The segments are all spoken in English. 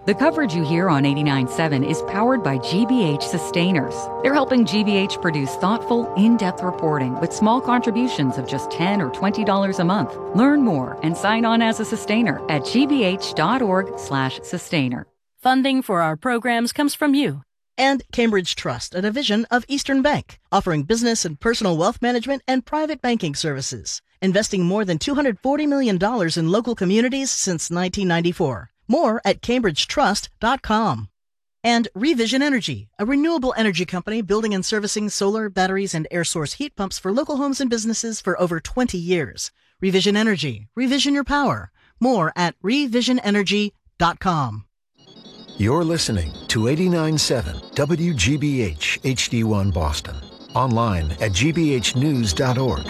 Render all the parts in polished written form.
The coverage you hear on 89.7 is powered by GBH Sustainers. They're helping GBH produce thoughtful, in-depth reporting with small contributions of just $10 or $20 a month. Learn more and sign on as a sustainer at gbh.org/sustainer. Funding for our programs comes from you. And Cambridge Trust, a division of Eastern Bank, offering business and personal wealth management and private banking services, investing more than $240 million in local communities since 1994. More at cambridgetrust.com. And Revision Energy, a renewable energy company building and servicing solar, batteries, and air source heat pumps for local homes and businesses for over 20 years. Revision Energy. Revision your power. More at revisionenergy.com. You're listening to 89.7 WGBH HD1 Boston. Online at gbhnews.org.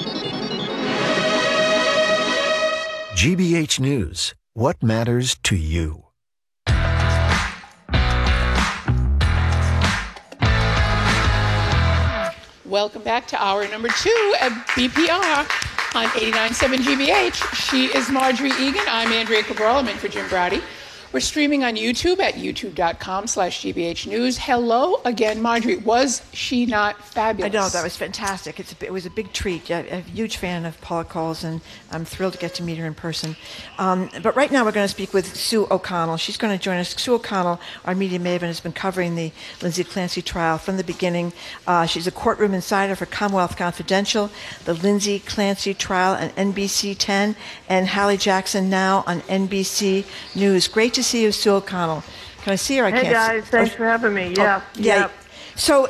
GBH News. What matters to you? Welcome back to hour number 2 at BPR on 89.7 GBH. She is Marjorie Egan. I'm Andrea Cabral. I'm in for Jim Brady. We're streaming on YouTube at youtube.com/GBH News. Hello again, Marjorie. Was she not fabulous? I know, that was fantastic. It was a big treat. I'm a huge fan of Paula Coles, and I'm thrilled to get to meet her in person. But right now we're going to speak with Sue O'Connell. She's going to join us. Sue O'Connell, our media maven, has been covering the Lindsay Clancy trial from the beginning. She's a courtroom insider for Commonwealth Confidential, the Lindsay Clancy trial on NBC 10, and Hallie Jackson Now on NBC News. Great to see you, Sue O'Connell. Can I see her? Hey guys, thanks for having me. Yeah. So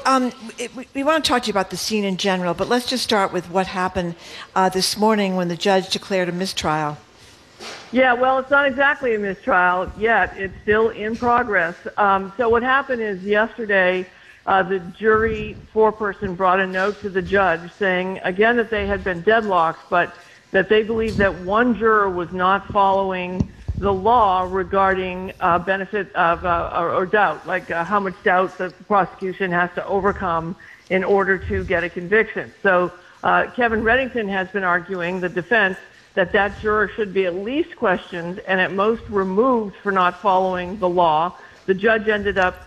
we want to talk to you about the scene in general, but let's just start with what happened this morning when the judge declared a mistrial. Yeah, well, it's not exactly a mistrial yet. It's still in progress. So what happened is yesterday, the jury foreperson brought a note to the judge saying, again, that they had been deadlocked, but that they believed that one juror was not following the law regarding benefit of or doubt, like how much doubt the prosecution has to overcome in order to get a conviction. So Kevin Reddington has been arguing, the defense, that juror should be at least questioned and at most removed for not following the law. The judge ended up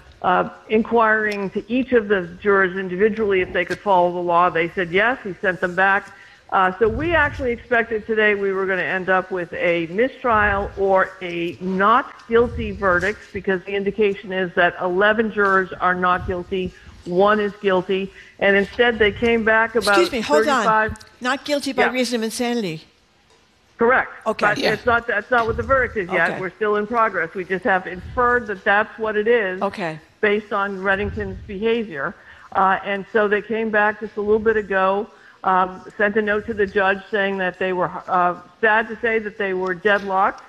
inquiring to each of the jurors individually if they could follow the law. They said yes. He sent them back. So we actually expected today we were going to end up with a mistrial or a not guilty verdict, because the indication is that 11 jurors are not guilty, 1 is guilty, and instead they came back about 35. Excuse me, hold on. Not guilty by reason of insanity. Correct. Okay. But that's not what the verdict is yet. Okay. We're still in progress. We just have inferred that that's what it is. Okay. Based on Reddington's behavior. And so they came back just a little bit ago. Sent a note to the judge saying that they were sad to say that they were deadlocked.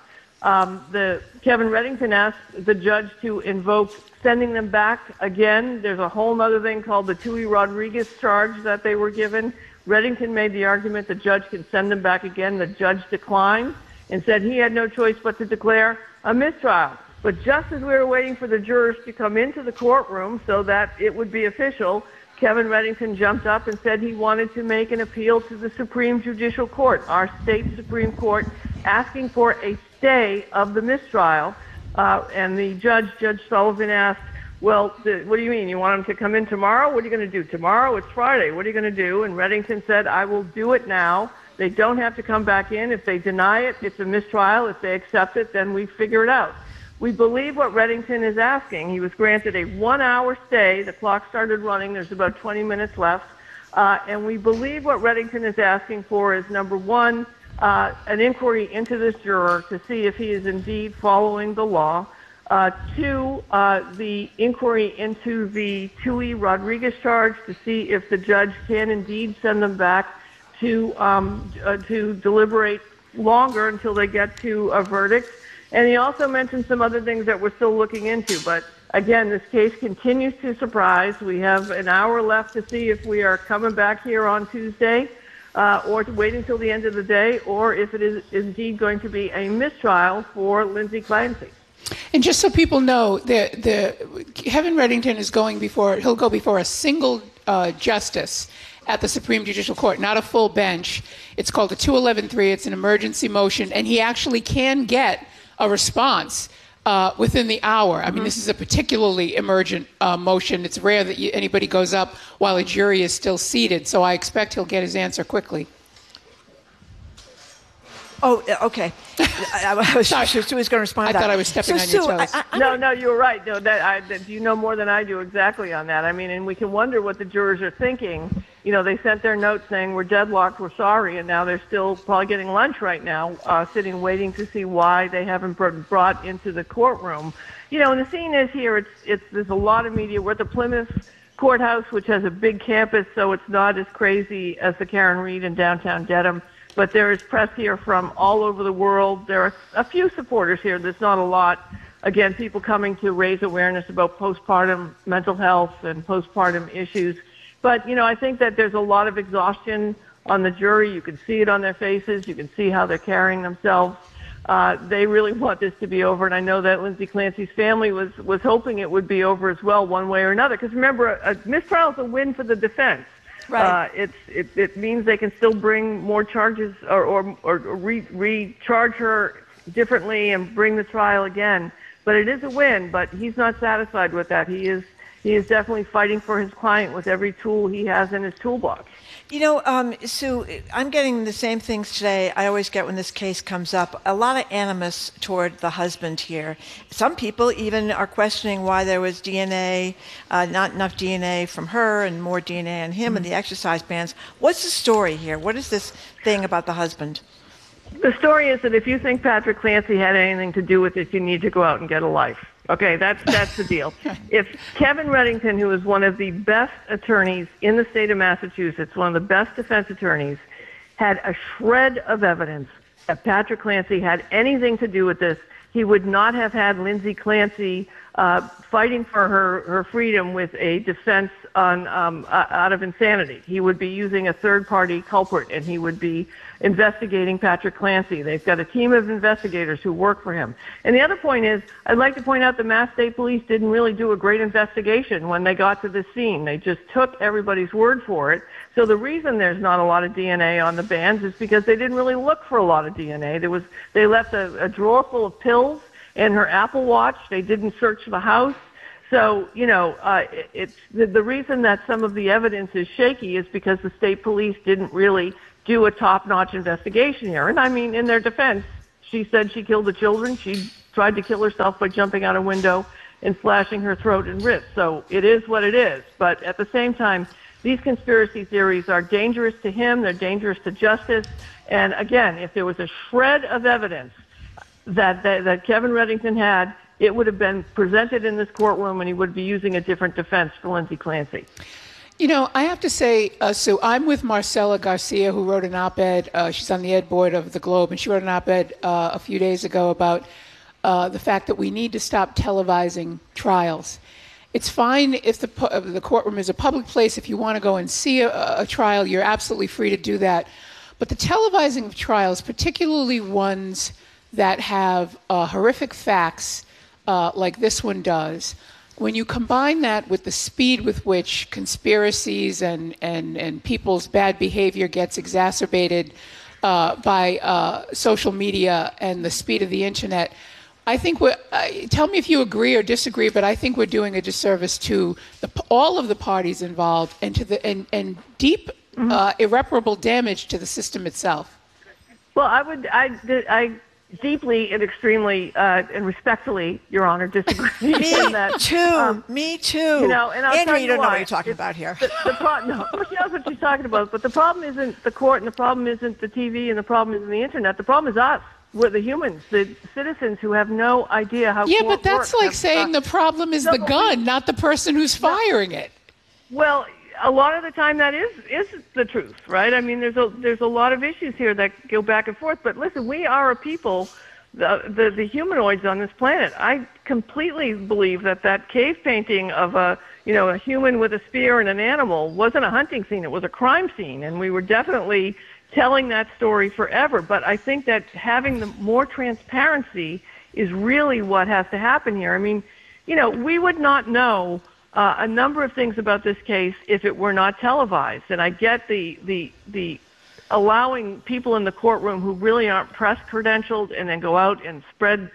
Kevin Reddington asked the judge to invoke sending them back again. There's a whole other thing called the Tui Rodriguez charge that they were given. Reddington made the argument the judge can send them back again. The judge declined and said he had no choice but to declare a mistrial. But just as we were waiting for the jurors to come into the courtroom so that it would be official, Kevin Reddington jumped up and said he wanted to make an appeal to the Supreme Judicial Court, our state Supreme Court, asking for a stay of the mistrial. And the Judge Sullivan, asked, well, what do you mean? You want him to come in tomorrow? What are you going to do? Tomorrow? It's Friday. What are you going to do? And Reddington said, I will do it now. They don't have to come back in. If they deny it, it's a mistrial. If they accept it, then we figure it out. We believe what Reddington is asking. He was granted a 1-hour stay. The clock started running. There's about 20 minutes left. And we believe what Reddington is asking for is, number one, an inquiry into this juror to see if he is indeed following the law. 2, the inquiry into the Tui Rodriguez charge to see if the judge can indeed send them back to deliberate longer until they get to a verdict. And he also mentioned some other things that we're still looking into. But again, this case continues to surprise. We have an hour left to see if we are coming back here on Tuesday, or to wait until the end of the day, or if it is indeed going to be a mistrial for Lindsay Clancy. And just so people know, Kevin Reddington is he'll go before a single justice at the Supreme Judicial Court, not a full bench. It's called a 211-3. It's an emergency motion, and he actually can get a response within the hour. I mean, this is a particularly emergent motion. It's rare that anybody goes up while a jury is still seated, so I expect he'll get his answer quickly. Oh, okay. I was sure Sue was going to respond to that. I thought I was stepping on your toes. No, you're right. No, you know more than I do exactly on that. I mean, and we can wonder what the jurors are thinking. You know, they sent their note saying, we're deadlocked, we're sorry, and now they're still probably getting lunch right now, sitting waiting to see why they haven't been brought into the courtroom. You know, and the scene is here, there's a lot of media. We're at the Plymouth Courthouse, which has a big campus, so it's not as crazy as the Karen Reed in downtown Dedham. But there is press here from all over the world. There are a few supporters here. There's not a lot. Again, people coming to raise awareness about postpartum mental health and postpartum issues. But, you know, I think that there's a lot of exhaustion on the jury. You can see it on their faces. You can see how they're carrying themselves. They really want this to be over. And I know that Lindsay Clancy's family was hoping it would be over as well, one way or another. Because remember, a mistrial is a win for the defense. Right. It means they can still bring more charges or recharge her differently and bring the trial again. But it is a win. But he's not satisfied with that. He is definitely fighting for his client with every tool he has in his toolbox. You know, Sue, I'm getting the same things today I always get when this case comes up. A lot of animus toward the husband here. Some people even are questioning why there was DNA, not enough DNA from her and more DNA on him and the exercise bands. What's the story here? What is this thing about the husband? The story is that if you think Patrick Clancy had anything to do with it, you need to go out and get a life. Okay, that's the deal. If Kevin Reddington, who is one of the best attorneys in the state of Massachusetts, one of the best defense attorneys, had a shred of evidence that Patrick Clancy had anything to do with this, he would not have had Lindsay Clancy fighting for her freedom with a defense on out of insanity. He would be using a third-party culprit, and he would be investigating Patrick Clancy. They've got a team of investigators who work for him. And the other point is, I'd like to point out the Mass State Police didn't really do a great investigation when they got to the scene. They just took everybody's word for it. So the reason there's not a lot of DNA on the bands is because they didn't really look for a lot of DNA. They left a drawer full of pills and her Apple Watch. They didn't search the house. So, you know, it's the reason that some of the evidence is shaky is because the state police didn't really do a top-notch investigation here. And I mean, in their defense, she said she killed the children. She tried to kill herself by jumping out a window and slashing her throat and wrist. So it is what it is. But at the same time, these conspiracy theories are dangerous to him. They're dangerous to justice. And again, if there was a shred of evidence that Kevin Reddington had, it would have been presented in this courtroom, and he would be using a different defense for Lindsay Clancy. You know, I have to say, Sue, I'm with Marcela Garcia, who wrote an op-ed. She's on the ed board of the Globe, and she wrote an op-ed a few days ago about the fact that we need to stop televising trials. It's fine if the courtroom is a public place. If you want to go and see a trial, you're absolutely free to do that. But the televising of trials, particularly ones that have horrific facts like this one does, when you combine that with the speed with which conspiracies and people's bad behavior gets exacerbated by social media and the speed of the internet, I think tell me if you agree or disagree, but I think we're doing a disservice to all of the parties involved and to and deep irreparable damage to the system itself. Well, I deeply and extremely and respectfully, Your Honor, disagree. Me too. You know, and Andrea, you don't know what you're talking about here. No, she knows what she's talking about. But the problem isn't the court, and the problem isn't the TV, and the problem isn't the internet. The problem is us. We're the humans, the citizens who have no idea how. Yeah, but that's like saying the problem is the gun, not the person who's firing it. Well, a lot of the time that is the truth, right? I mean, there's a lot of issues here that go back and forth. But listen, we are a people, the humanoids on this planet. I completely believe that cave painting of a human with a spear and an animal wasn't a hunting scene; it was a crime scene, and we were definitely telling that story forever. But I think that having the more transparency is really what has to happen here. I mean, you know, we would not know a number of things about this case if it were not televised. And I get the allowing people in the courtroom who really aren't press credentialed and then go out and spread,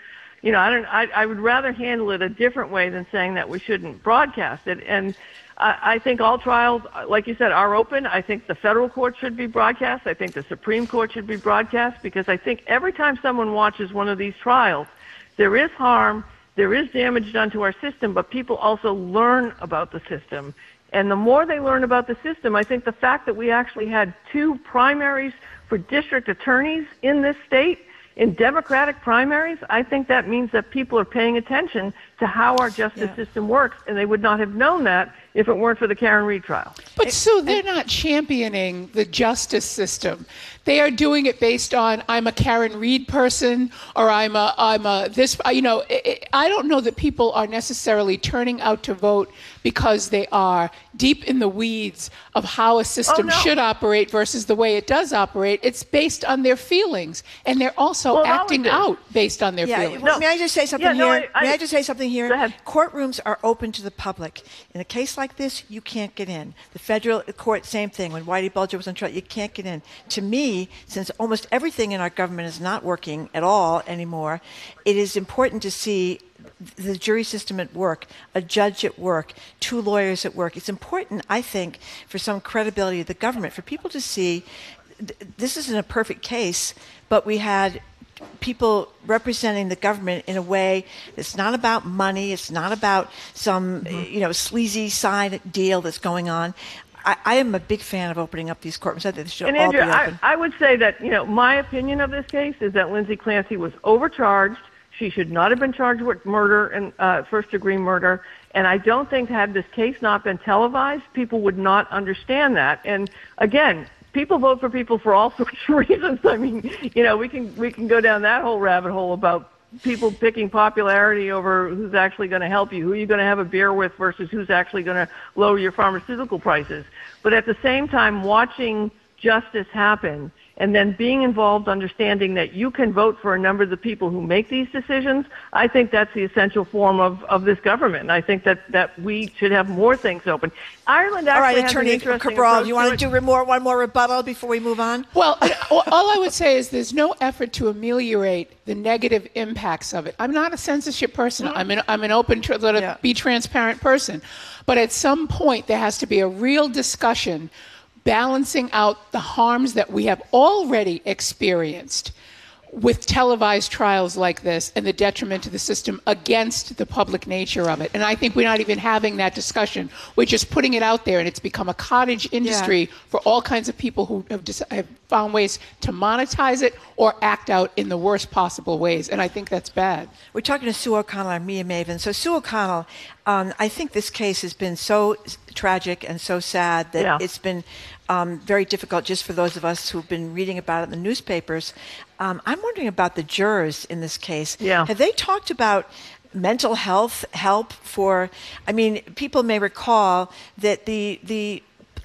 I would rather handle it a different way than saying that we shouldn't broadcast it. And I think all trials, like you said, are open. I think the federal court should be broadcast. I think the Supreme Court should be broadcast, because I think every time someone watches one of these trials, there is harm, there is damage done to our system, but people also learn about the system. And the more they learn about the system, I think the fact that we actually had 2 primaries for district attorneys in this state, in Democratic primaries, I think that means that people are paying attention to how our justice system works, and they would not have known that if it weren't for the Karen Reed trial. But Sue, they're not championing the justice system. They are doing it based on, I'm a Karen Reed person, or I'm a this, I don't know that people are necessarily turning out to vote because they are deep in the weeds of how a system should operate versus the way it does operate. It's based on their feelings, and they're also acting out based on their feelings. May I just say something here? May I just say something here? Go ahead. Courtrooms are open to the public. In a case like this, you can't get in. The federal court, same thing. When Whitey Bulger was on trial, you can't get in. To me, since almost everything in our government is not working at all anymore, it is important to see the jury system at work, a judge at work, 2 lawyers at work. It's important, I think, for some credibility of the government, for people to see this isn't a perfect case, but we had people representing the government in a way that's not about money. It's not about some, sleazy side deal that's going on. I am a big fan of opening up these courtrooms. I think they should all be open. I would say that, my opinion of this case is that Lindsay Clancy was overcharged. She should not have been charged with murder and first-degree murder. And I don't think, had this case not been televised, people would not understand that. And again, people vote for people for all sorts of reasons. I mean, we can go down that whole rabbit hole about people picking popularity over who's actually going to help you, who you're going to have a beer with versus who's actually going to lower your pharmaceutical prices. But at the same time, watching justice happen and then being involved, understanding that you can vote for a number of the people who make these decisions, I think that's the essential form of this government. And I think that we should have more things open. Ireland actually has an interesting Attorney Cabral, you want to do one more rebuttal before we move on? Well, all I would say is there's no effort to ameliorate the negative impacts of it. I'm not a censorship person. Mm-hmm. I'm an open, be transparent person. But at some point, there has to be a real discussion balancing out the harms that we have already experienced with televised trials like this and the detriment to the system against the public nature of it. And I think we're not even having that discussion. We're just putting it out there, and it's become a cottage industry for all kinds of people who have found ways to monetize it or act out in the worst possible ways. And I think that's bad. We're talking to Sue O'Connell, our Media Maven. So Sue O'Connell, I think this case has been so tragic and so sad that it's been very difficult just for those of us who've been reading about it in the newspapers. I'm wondering about the jurors in this case. Yeah. Have they talked about mental health help for, people may recall that the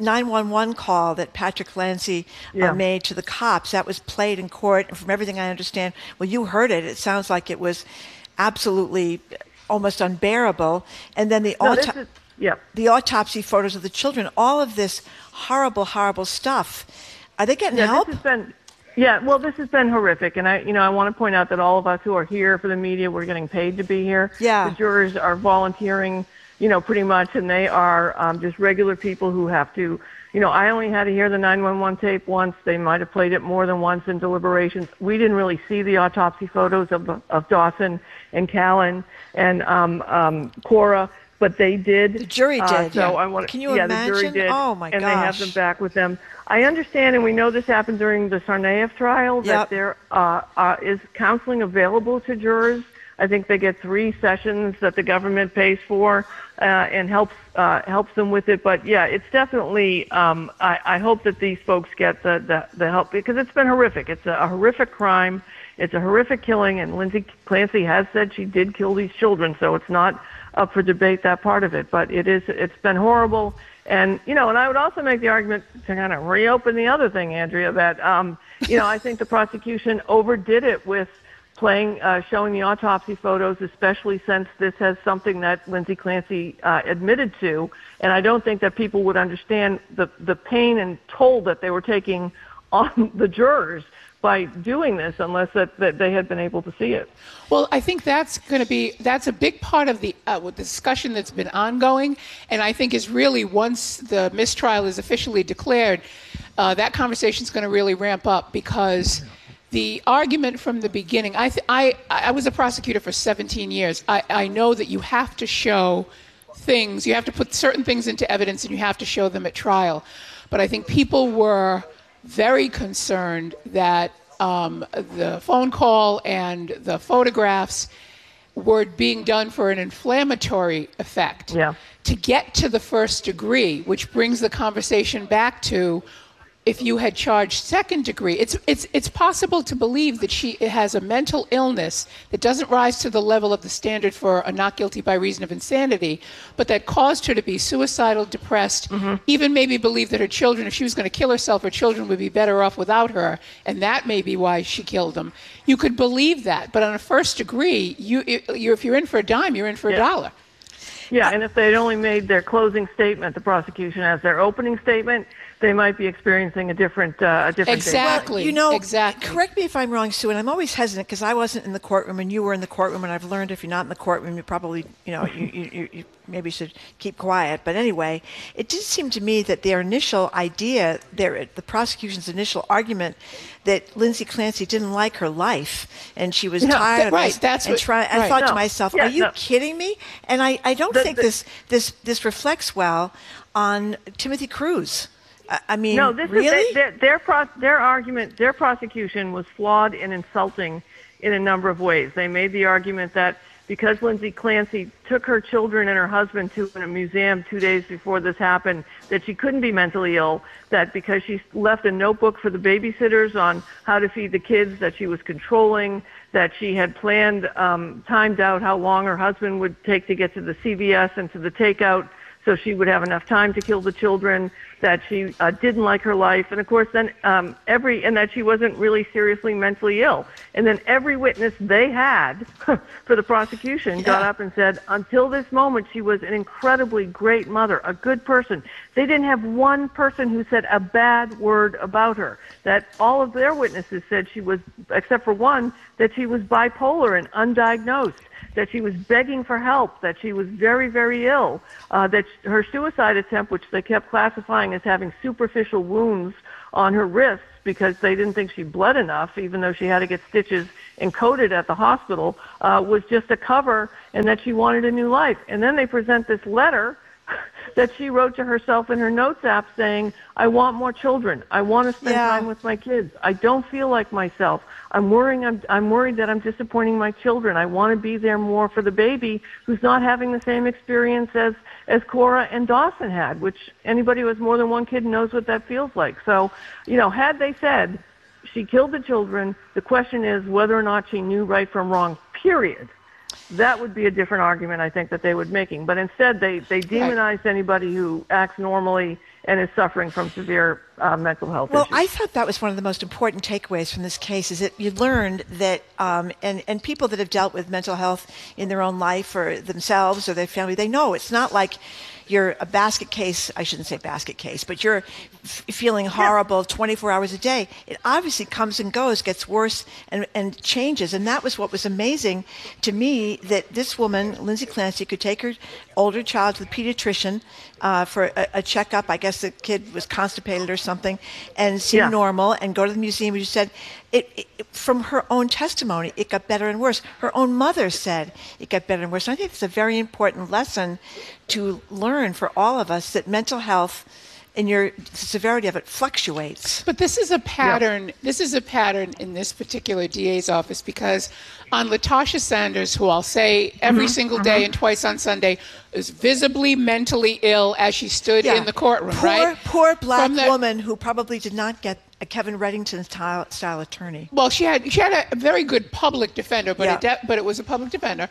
911 call that Patrick Lancy made to the cops, that was played in court. And from everything I understand, well, you heard it. It sounds like it was absolutely almost unbearable. And then the autopsy photos of the children, all of this horrible, horrible stuff. Are they getting help? This has been horrific. And I want to point out that all of us who are here for the media, we're getting paid to be here. Yeah. The jurors are volunteering, pretty much, and they are just regular people who have to, I only had to hear the 911 tape once. They might have played it more than once in deliberations. We didn't really see the autopsy photos of Dawson and Callan and Cora, but they did. The jury did. Can you imagine? The jury did. Oh my gosh. And they have them back with them. I understand, and we know this happened during the Tsarnaev trial, that there is counseling available to jurors. I think they get 3 sessions that the government pays for and helps them with it. But it's definitely. I hope that these folks get the help, because it's been horrific. It's a horrific crime. It's a horrific killing, and Lindsay Clancy has said she did kill these children, so it's not up for debate, that part of it. But it's been horrible. And, and I would also make the argument to kind of reopen the other thing, Andrea, that, I think the prosecution overdid it with showing the autopsy photos, especially since this has something that Lindsay Clancy admitted to. And I don't think that people would understand the pain and toll that they were taking on the jurors by doing this unless that they had been able to see it. Well, I think that's a big part of the discussion that's been ongoing, and I think is really, once the mistrial is officially declared, that conversation is going to really ramp up, because the argument from the beginning, I was a prosecutor for 17 years. I know that you have to show things, you have to put certain things into evidence, and you have to show them at trial. But I think people were very concerned that the phone call and the photographs were being done for an inflammatory effect to get to the first degree, which brings the conversation back to, if you had charged second degree, it's possible to believe that she has a mental illness that doesn't rise to the level of the standard for a not guilty by reason of insanity, but that caused her to be suicidal, depressed, even maybe believe that her children, if she was going to kill herself, her children would be better off without her, and that may be why she killed them. You could believe that, but on a first degree, if you're in for a dime, you're in for a dollar. Yeah, and if they'd only made their closing statement, the prosecution, as their opening statement, they might be experiencing a different exactly. Well, exactly. Correct me if I'm wrong, Sue, and I'm always hesitant because I wasn't in the courtroom and you were in the courtroom, and I've learned if you're not in the courtroom, you probably, you maybe should keep quiet. But anyway, it did seem to me that their initial idea, the prosecution's initial argument, that Lindsay Clancy didn't like her life and she was tired of right. this. I thought to myself, are you kidding me? And I don't think this reflects well on Timothy Cruz. I mean, no, this really? Is their argument, their prosecution was flawed and insulting in a number of ways. They made the argument that because Lindsay Clancy took her children and her husband to a museum 2 days before this happened, that she couldn't be mentally ill, that because she left a notebook for the babysitters on how to feed the kids, that she was controlling, that she had planned, timed out how long her husband would take to get to the CVS and to the takeout, so she would have enough time to kill the children, that she didn't like her life, and of course then and that she wasn't really seriously mentally ill. And then every witness they had for the prosecution got up and said, until this moment, she was an incredibly great mother, a good person. They didn't have one person who said a bad word about her. That all of their witnesses said she was, except for one, that she was bipolar and undiagnosed, that she was begging for help, that she was very, very ill, that her suicide attempt, which they kept classifying as having superficial wounds on her wrists because they didn't think she bled enough, even though she had to get stitches encoded at the hospital, was just a cover, and that she wanted a new life. And then they present this letter that she wrote to herself in her notes app saying, I want more children. I want to spend time with my kids. I don't feel like myself. I'm worried that I'm disappointing my children. I want to be there more for the baby who's not having the same experience as Cora and Dawson had, which anybody who has more than one kid knows what that feels like. So, had they said she killed the children, the question is whether or not she knew right from wrong, period. That would be a different argument, I think, that they would be making. But instead, they demonized anybody who acts normally and is suffering from severe mental health issues. Well, I thought that was one of the most important takeaways from this case, is that you learned that, and people that have dealt with mental health in their own life or themselves or their family, they know it's not like you're a basket case. I shouldn't say basket case, but you're feeling horrible 24 hours a day. It obviously comes and goes, gets worse and changes. And that was what was amazing to me, that this woman, Lindsay Clancy, could take her older child to the pediatrician for a checkup. I guess the kid was constipated or something, and seemed normal, and go to the museum. You said, from her own testimony, it got better and worse. Her own mother said it got better and worse. And I think it's a very important lesson to learn for all of us, that mental health and the severity of it fluctuates. But this is a pattern. Yep. This is a pattern in this particular DA's office, because on Latasha Sanders, who I'll say every single day and twice on Sunday, is visibly mentally ill as she stood in the courtroom, right? Poor black woman who probably did not get a Kevin Reddington style attorney. Well, she had a very good public defender, but it was a public defender.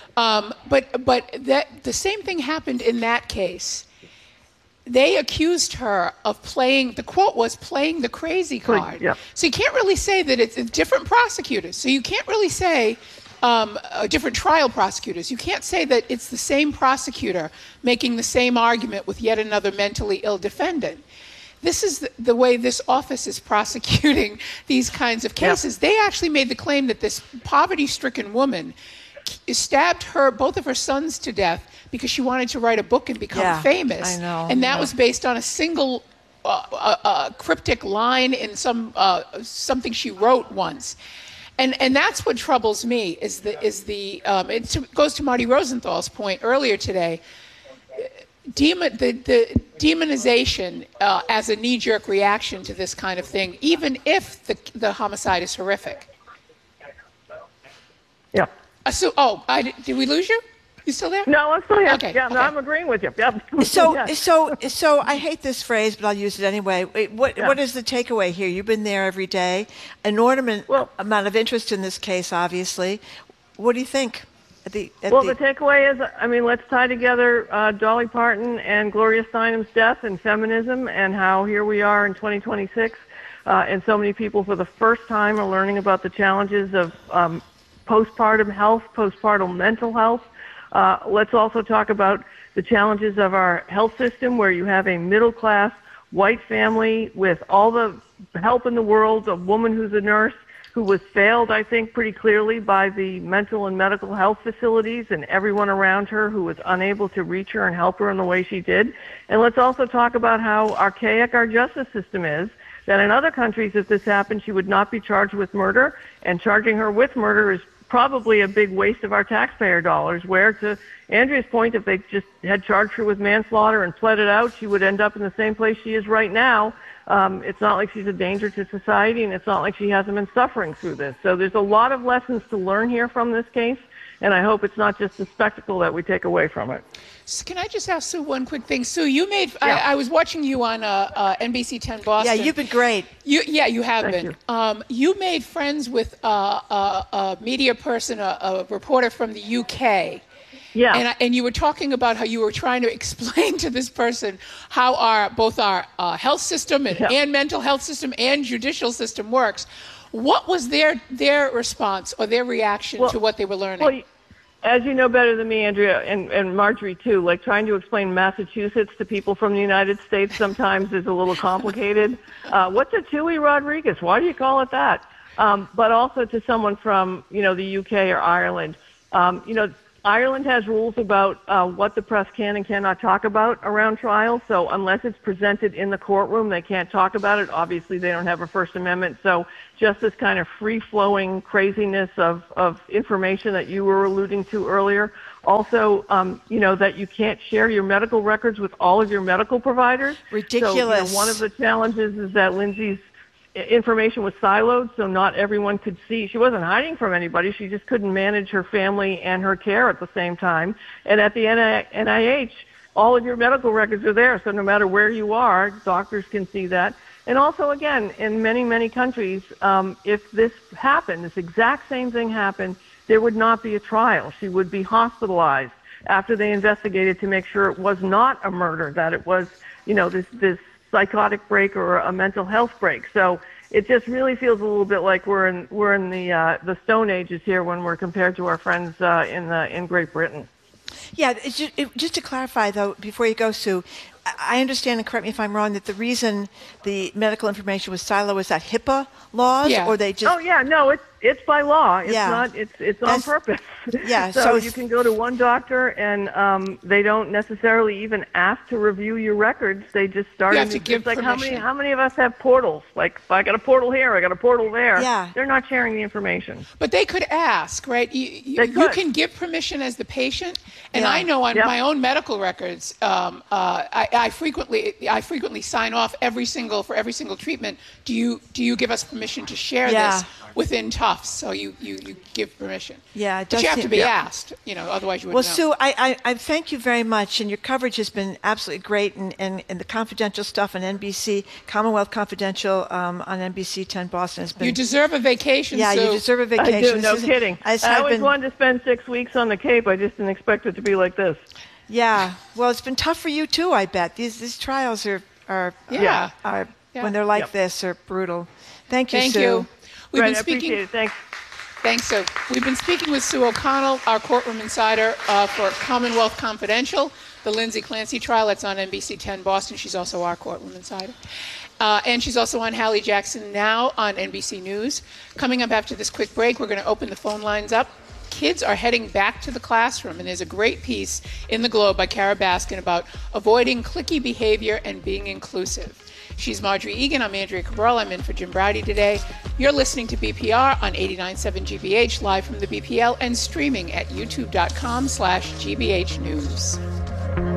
But the same thing happened in that case. They accused her of playing, the quote was, playing the crazy card. Yep. So you can't really say that it's different prosecutors. So you can't really say different trial prosecutors. You can't say that it's the same prosecutor making the same argument with yet another mentally ill defendant. this is the way this office is prosecuting these kinds of cases. They actually made the claim that this poverty-stricken woman stabbed both of her sons to death because she wanted to write a book and become famous. I know. And that was based on a single cryptic line in something she wrote once. And that's what troubles me it goes to Marty Rosenthal's point earlier today. The demonization as a knee-jerk reaction to this kind of thing, even if the homicide is horrific. Yeah. Did we lose you? You still there? No, I'm still here. Okay. Yeah, no, I'm agreeing with you. Yep. So Yeah. I hate this phrase, but I'll use it anyway. What is the takeaway here? You've been there every day. Enormous amount of interest in this case, obviously. What do you think? The takeaway is, let's tie together Dolly Parton and Gloria Steinem's death and feminism, and how here we are in 2026, and so many people for the first time are learning about the challenges of postpartum health, postpartum mental health. Let's also talk about the challenges of our health system, where you have a middle-class white family with all the help in the world, a woman who's a nurse who was failed, I think, pretty clearly by the mental and medical health facilities and everyone around her who was unable to reach her and help her in the way she did. And let's also talk about how archaic our justice system is, that in other countries, if this happened, she would not be charged with murder, and charging her with murder is probably a big waste of our taxpayer dollars, where, to Andrea's point, if they just had charged her with manslaughter and pled it out, she would end up in the same place she is right now. It's not like she's a danger to society, and it's not like she hasn't been suffering through this. So there's a lot of lessons to learn here from this case, and I hope it's not just a spectacle that we take away from it. So can I just ask Sue one quick thing? Sue, you made. I was watching you on NBC 10 Boston. Yeah, you've been great. You have been. You. You made friends with a media person, a reporter from the UK. Yeah. And you were talking about how you were trying to explain to this person how both our health system and mental health system and judicial system works. What was their response or their reaction to what they were learning? Well, as you know better than me, Andrea, and Marjorie too, like trying to explain Massachusetts to people from the United States sometimes is a little complicated. What's a Tui Rodriguez? Why do you call it that? But also to someone from, the UK or Ireland. Ireland has rules about what the press can and cannot talk about around trials. So unless it's presented in the courtroom, they can't talk about it. Obviously, they don't have a First Amendment. So just this kind of free-flowing craziness of information that you were alluding to earlier. Also, that you can't share your medical records with all of your medical providers. Ridiculous. So, one of the challenges is that Lindsay's information was siloed, so not everyone could see. She wasn't hiding from anybody. She just couldn't manage her family and her care at the same time. And at the NIH, all of your medical records are there, so no matter where you are, doctors can see that. And also, again, in many, many countries, if this happened, this exact same thing happened, there would not be a trial. She would be hospitalized after they investigated to make sure it was not a murder, that it was, this psychotic break or a mental health break. So it just really feels a little bit like we're in the Stone Ages here when we're compared to our friends in Great Britain. Yeah, just to clarify though, before you go, Sue, I understand, and correct me if I'm wrong, that the reason the medical information was siloed was that HIPAA laws, or they just... Oh yeah, no, it's by law. It's not. It's on purpose. Yeah. So you can go to one doctor, and they don't necessarily even ask to review your records. They just start. You have to give like permission. how many of us have portals? Like, if I got a portal here, I got a portal there. Yeah. They're not sharing the information. But they could ask, right? You can give permission as the patient, and I know on my own medical records, I frequently sign off for every single treatment. Do you give us permission to share this within Tufts? So you give permission. Yeah, it but does you have to be asked. Otherwise you wouldn't know. Sue, I thank you very much, and your coverage has been absolutely great, and the confidential stuff on NBC, Commonwealth Confidential on NBC 10 Boston has been. You deserve a vacation. Yeah, Sue. you deserve a vacation. I do. No kidding. I always wanted to spend 6 weeks on the Cape. I just didn't expect it to be like this. Yeah, well, it's been tough for you too, I bet. These trials are when they're like this, are brutal. Thank you, Sue. We've been speaking. I appreciate it. Thanks. Thanks, Sue. We've been speaking with Sue O'Connell, our courtroom insider for Commonwealth Confidential, the Lindsay Clancy trial. That's on NBC 10 Boston. She's also our courtroom insider. And she's also on Hallie Jackson Now on NBC News. Coming up after this quick break, we're going to open the phone lines up. Kids are heading back to the classroom, and there's a great piece in the Globe by Kara Baskin about avoiding cliquey behavior and being inclusive. She's Marjorie Egan. I'm Andrea Cabral. I'm in for Jim Browdy today. You're listening to BPR on 89.7 GBH, live from the BPL and streaming at youtube.com/GBH News.